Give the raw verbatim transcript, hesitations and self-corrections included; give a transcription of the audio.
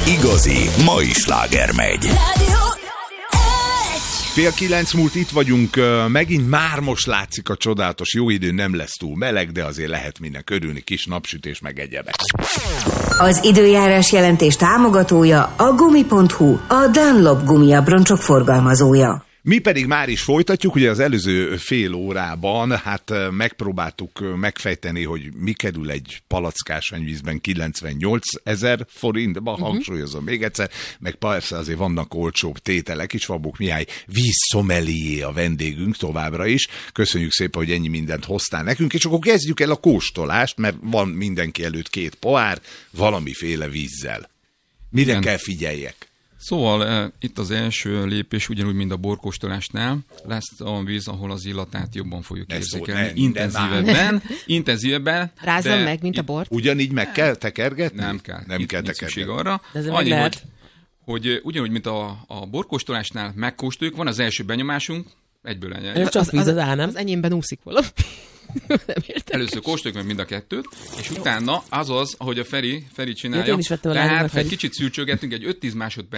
igazi mai sláger megy. Fél kilenc múlt, itt vagyunk, megint már most látszik a csodálatos jó idő, nem lesz túl meleg, de azért lehet minden körülni, kis napsütés meg egyebek. Az időjárás jelentés támogatója a gumi pont hu, a Dunlop gumiabroncsok forgalmazója. Mi pedig már is folytatjuk, ugye az előző fél órában hát megpróbáltuk megfejteni, hogy mi kerül egy palackásványvízben kilencvennyolc ezer forintba, uh-huh. hangsúlyozom még egyszer, meg persze azért vannak olcsóbb tételek is, Vabók Mihály vízszomelié a vendégünk továbbra is. Köszönjük szépen, hogy ennyi mindent hoztál nekünk, és akkor kezdjük el a kóstolást, mert van mindenki előtt két pohár, valamiféle vízzel. Mire Igen. kell figyeljek? Szóval e, itt az első lépés, ugyanúgy, mint a borkóstolásnál, lesz olyan víz, ahol az illatát jobban fogjuk ne érzékelni. Szó, ne, intenzívebben. intenzívebben. Rázzon meg, mint a bort. Ugyanígy meg kell tekergetni? Nem kell. Nem itt kell tekergetni. Arra. Annyi, hogy, hogy ugyanúgy, mint a, a borkóstolásnál megkóstoljuk, van az első benyomásunk, egyből ennyi. Csak víz az, az, az enyémben úszik valami. Először kóstoljuk meg mind a kettőt, és utána az az, ahogy a Feri, Feri csinálja, tehát ha egy kicsit szűrcsögetünk, egy öt-tíz másodperc